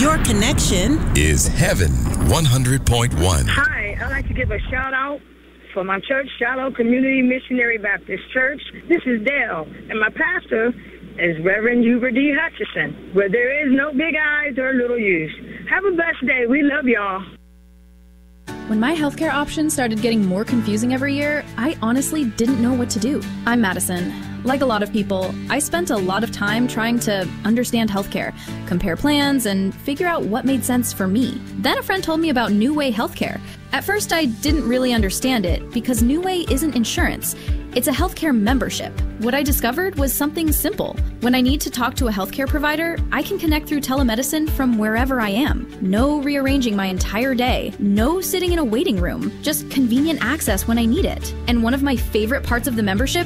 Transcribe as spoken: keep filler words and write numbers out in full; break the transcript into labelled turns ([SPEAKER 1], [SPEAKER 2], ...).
[SPEAKER 1] Your connection
[SPEAKER 2] is Heaven one hundred point one.
[SPEAKER 3] Hi, I'd like to give a shout out for my church, Shiloh Community Missionary Baptist Church. This is Dale, and my pastor is Reverend Hubert D. Hutchison, where there is no big I's or little U's. Have a blessed day. We love y'all.
[SPEAKER 4] When my healthcare options started getting more confusing every year, I honestly didn't know what to do. I'm Madison. Like a lot of people, I spent a lot of time trying to understand healthcare, compare plans, and figure out what made sense for me. Then a friend told me about New Way Healthcare. At first, I didn't really understand it because New Way isn't insurance. It's a healthcare membership. What I discovered was something simple. When I need to talk to a healthcare provider, I can connect through telemedicine from wherever I am. No rearranging my entire day. No sitting in a waiting room. Just convenient access when I need it. And one of my favorite parts of the membership